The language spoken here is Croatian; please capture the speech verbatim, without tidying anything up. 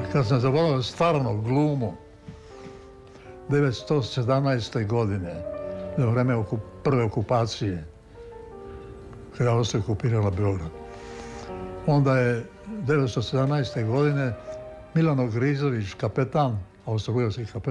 Kad sam zavolao stvarno glumu, devetsto sedamnaeste. godine, za vreme prve okupacije, kada je Austrija okupirala Beograd. Onda je devetsto sedamnaeste. godine Milano Grizović, kapetan, austrougarski kapetan,